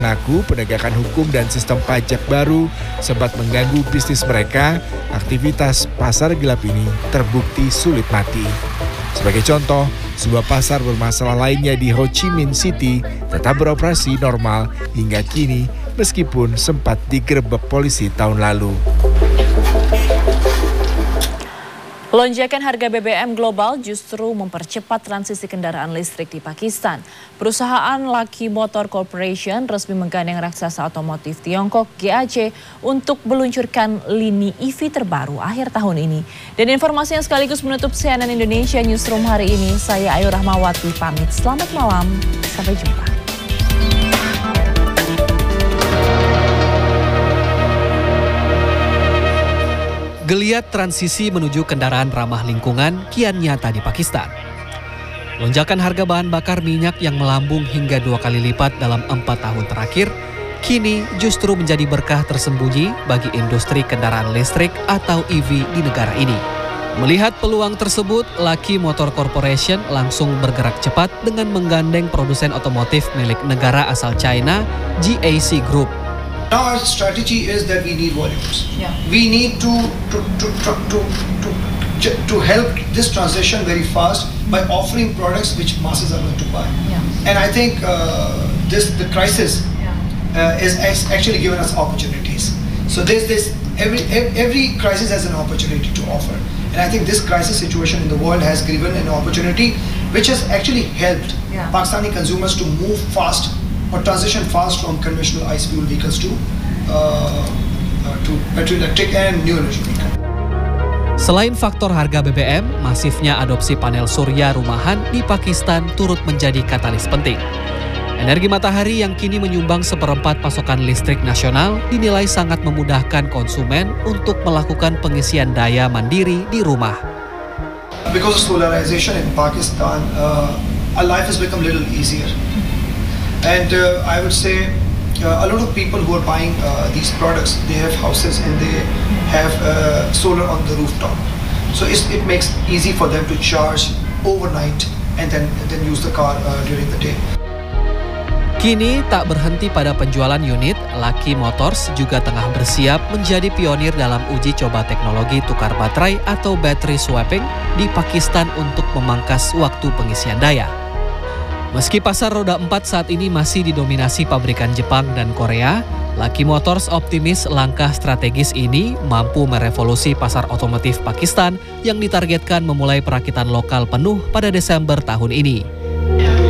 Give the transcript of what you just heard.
mengaku penegakan hukum dan sistem pajak baru sempat mengganggu bisnis mereka. Aktivitas pasar gelap ini terbukti sulit mati. Sebagai contoh, sebuah pasar bermasalah lainnya di Ho Chi Minh City tetap beroperasi normal hingga kini meskipun sempat digerebek polisi tahun lalu. Lonjakan harga BBM global justru mempercepat transisi kendaraan listrik di Pakistan. Perusahaan Lucky Motor Corporation resmi menggandeng raksasa otomotif Tiongkok GAC untuk meluncurkan lini EV terbaru akhir tahun ini. Dan informasi yang sekaligus menutup CNN Indonesia Newsroom hari ini, saya Ayu Rahmawati pamit. Selamat malam, sampai jumpa. Geliat transisi menuju kendaraan ramah lingkungan kian nyata di Pakistan. Lonjakan harga bahan bakar minyak yang melambung hingga 2 kali lipat dalam 4 tahun terakhir, kini justru menjadi berkah tersembunyi bagi industri kendaraan listrik atau EV di negara ini. Melihat peluang tersebut, Lucky Motor Corporation langsung bergerak cepat dengan menggandeng produsen otomotif milik negara asal China, GAC Group. Now our strategy is that we need volumes. Yeah. We need to help this transition very fast by offering products which masses are going to buy. Yeah. And I think the crisis is actually given us opportunities. So every crisis has an opportunity to offer. And I think this crisis situation in the world has given an opportunity which has actually helped Pakistani consumers to move fast or transition fast from conventional ICE fuel vehicles to battery electric and new energy vehicles. Selain faktor harga BBM, masifnya adopsi panel surya rumahan di Pakistan turut menjadi katalis penting. Energi matahari yang kini menyumbang 1/4 pasokan listrik nasional dinilai sangat memudahkan konsumen untuk melakukan pengisian daya mandiri di rumah. Because of solarization in Pakistan, our life has become a little easier. And I would say a lot of people who are buying these products, they have houses and they have solar on the rooftop. So it makes easy for them to charge overnight and then use the car during the day. Kini tak berhenti pada penjualan unit, Lucky Motors juga tengah bersiap menjadi pionir dalam uji coba teknologi tukar baterai atau battery swapping di Pakistan untuk memangkas waktu pengisian daya. Meski pasar roda 4 saat ini masih didominasi pabrikan Jepang dan Korea, Lucky Motors optimis langkah strategis ini mampu merevolusi pasar otomotif Pakistan yang ditargetkan memulai perakitan lokal penuh pada Desember tahun ini.